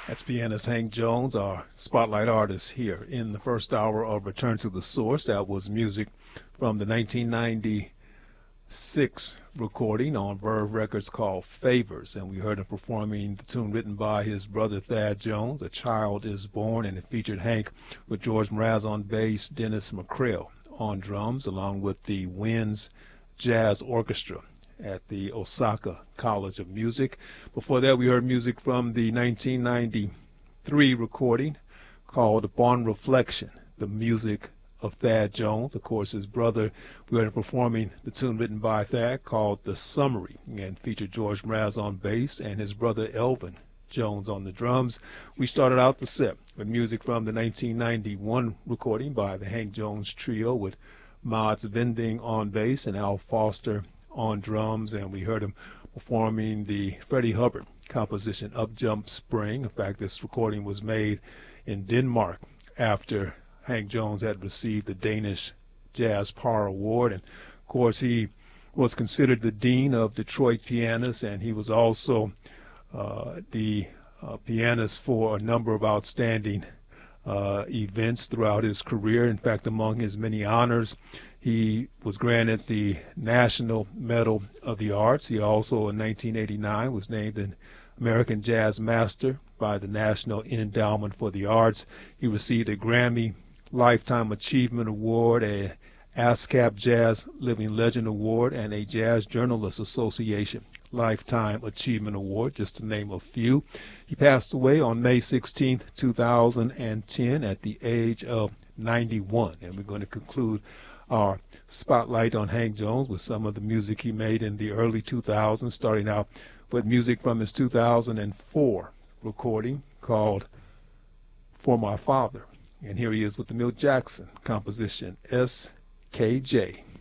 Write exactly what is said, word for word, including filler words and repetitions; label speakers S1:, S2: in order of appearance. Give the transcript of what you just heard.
S1: That's pianist Hank Jones, our spotlight artist here in the first hour of Return to the Source. That was music from the nineteen ninety-six recording on Verve Records called Favors, and we heard him performing the tune written by his brother Thad Jones, A Child is Born, and it featured Hank with George Mraz on bass, Dennis McCrail on drums, along with the Winds Jazz Orchestra at the Osaka College of Music. Before that, we heard music from the nineteen ninety-three recording called Upon Reflection, the music of Thad Jones. Of course, his brother, we heard him performing the tune written by Thad called The Summary, and featured George Mraz on bass and his brother Elvin Jones on the drums. We started out the set with music from the nineteen ninety-one recording by the Hank Jones Trio with Mods Vending on bass and Al Foster on drums, and we heard him performing the Freddie Hubbard composition Up Jump Spring. In fact, this recording was made in Denmark after Hank Jones had received the Danish Jazz Power Award, and of course he was considered the dean of Detroit pianists, and he was also uh, the uh, pianist for a number of outstanding uh, events throughout his career. In fact, among his many honors, he was granted the National Medal of the Arts. He also, in nineteen eighty-nine, was named an American Jazz Master by the National Endowment for the Arts. He received a Grammy Lifetime Achievement Award, a ASCAP Jazz Living Legend Award, and a Jazz Journalists Association Lifetime Achievement Award, just to name a few. He passed away on May sixteenth, two thousand ten at the age of ninety-one, and we're going to conclude our spotlight on Hank Jones with some of the music he made in the early two thousands, starting out with music from his two thousand four recording called For My Father. And here he is with the Milt Jackson composition S K J.